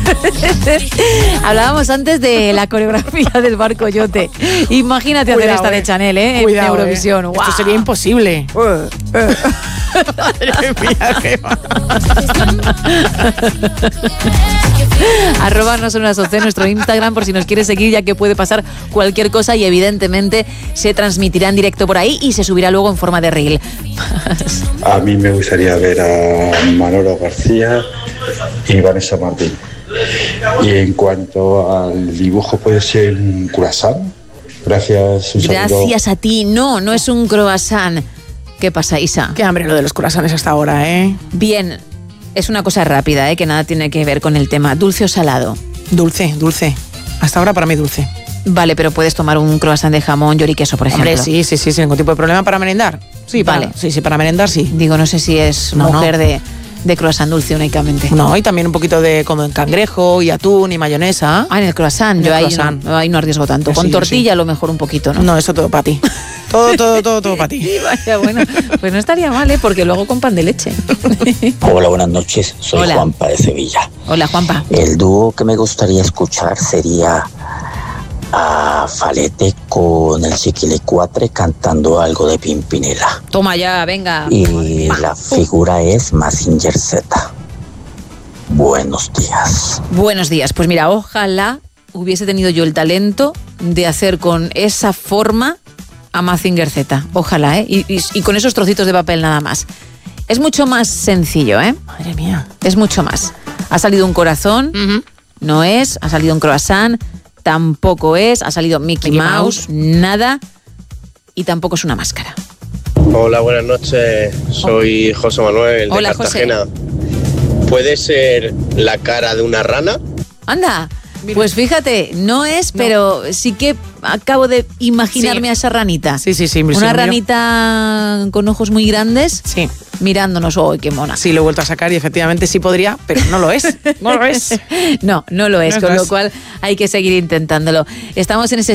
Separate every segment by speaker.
Speaker 1: Hablábamos antes de la coreografía del Bar Coyote. Imagínate hacer esta de Chanel, en Eurovisión. Wow.
Speaker 2: Esto sería imposible. Madre mía, Gema.
Speaker 1: @ Son las 11 nuestro Instagram por si nos quieres seguir, ya que puede pasar cualquier cosa y evidentemente se transmitirá en directo por ahí y se subirá luego en forma de reel.
Speaker 3: A mí me gustaría ver a Manolo García y Vanessa Martín. Y en cuanto al dibujo, ¿puede ser un croissant? Gracias.
Speaker 1: Gracias a ti. No es un croissant. ¿Qué pasa, Isa?
Speaker 2: Qué hambre lo de los croissants hasta ahora, ¿eh?
Speaker 1: Bien, es una cosa rápida, que nada tiene que ver con el tema. ¿Dulce o salado?
Speaker 2: Dulce. Hasta ahora para mí dulce.
Speaker 1: Vale, pero puedes tomar un croissant de jamón, york y queso, por ejemplo.
Speaker 2: Hombre, sí, sin ningún tipo de problema para merendar. Sí,
Speaker 1: vale.
Speaker 2: Sí, para merendar sí.
Speaker 1: Digo, no sé si es mujer de croissant dulce únicamente.
Speaker 2: No, y también un poquito de como en cangrejo y atún y mayonesa.
Speaker 1: En el croissant. Ahí no arriesgo tanto. Con tortilla a lo mejor un poquito, ¿no?
Speaker 2: No, eso todo para ti. Todo para ti.
Speaker 1: Vaya, bueno, pues no estaría mal, porque luego con pan de leche.
Speaker 4: Hola, buenas noches. Soy Juanpa de Sevilla.
Speaker 1: Hola, Juanpa.
Speaker 4: El dúo que me gustaría escuchar sería a Falete con el Chiquilicuatre cantando algo de Pimpinela.
Speaker 1: Toma ya, venga.
Speaker 4: Y la figura es Mazinger Z. Buenos días.
Speaker 1: Buenos días. Pues mira, ojalá hubiese tenido yo el talento de hacer con esa forma a Mazinger Z. Ojalá, y con esos trocitos de papel nada más. Es mucho más sencillo,
Speaker 2: Madre mía.
Speaker 1: Es mucho más. Ha salido un corazón, no es. Ha salido un croissant, tampoco es. Ha salido Mickey Mouse, nada. Y tampoco es una máscara.
Speaker 5: Hola, buenas noches. Soy José Manuel de Cartagena.
Speaker 1: José.
Speaker 5: ¿Puede ser la cara de una rana?
Speaker 1: Anda. Mira. Pues fíjate, no es, pero sí que acabo de imaginarme a esa ranita.
Speaker 2: Sí.
Speaker 1: Una ranita con ojos muy grandes.
Speaker 2: Sí.
Speaker 1: Mirándonos. ¡Oh, qué mona!
Speaker 2: Sí, lo he vuelto a sacar y efectivamente sí podría, pero no lo es. No lo es.
Speaker 1: No lo es, con lo cual hay que seguir intentándolo. Estamos en ese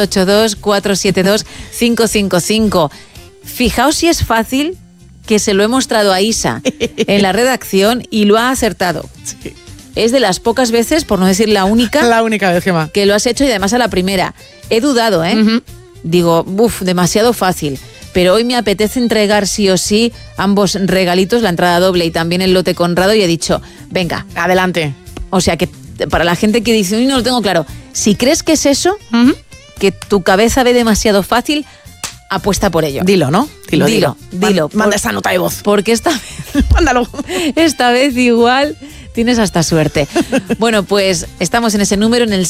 Speaker 1: 682-472-555. Fijaos si es fácil, que se lo he mostrado a Isa en la redacción y lo ha acertado.
Speaker 2: Sí.
Speaker 1: Es de las pocas veces, por no decir la única
Speaker 2: vez, Gemma,
Speaker 1: que lo has hecho, y además a la primera. He dudado, Digo, demasiado fácil. Pero hoy me apetece entregar sí o sí ambos regalitos, la entrada doble y también el lote Conrado, y he dicho, venga,
Speaker 2: adelante.
Speaker 1: O sea que para la gente que dice, no lo tengo claro, si crees que es eso, que tu cabeza ve demasiado fácil, apuesta por ello.
Speaker 2: Dilo, ¿no? Dilo.
Speaker 1: Manda
Speaker 2: esa nota de voz.
Speaker 1: Porque esta vez...
Speaker 2: Mándalo.
Speaker 1: Esta vez igual tienes hasta suerte. Bueno, pues estamos en ese número, en el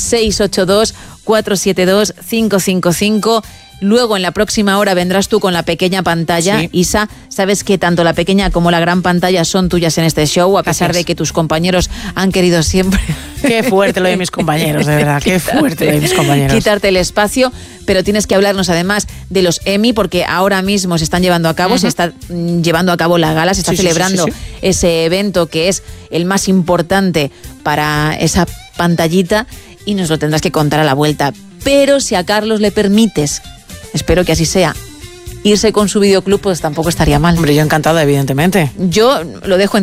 Speaker 1: 682-472-555. Luego, en la próxima hora, vendrás tú con la pequeña pantalla. Sí. Isa, sabes que tanto la pequeña como la gran pantalla son tuyas en este show, a pesar de que tus compañeros han querido siempre...
Speaker 2: Qué fuerte lo de mis compañeros, de verdad. Qué fuerte lo de mis compañeros.
Speaker 1: Quitarte el espacio, pero tienes que hablarnos además de los Emmy, porque ahora mismo se están llevando a cabo, se está llevando a cabo la gala, se está celebrando ese evento que es el más importante para esa pantallita, y nos lo tendrás que contar a la vuelta. Pero si a Carlos le permites, espero que así sea, irse con su videoclub, pues tampoco estaría mal.
Speaker 2: Hombre, yo encantada, evidentemente.
Speaker 1: Yo lo dejo en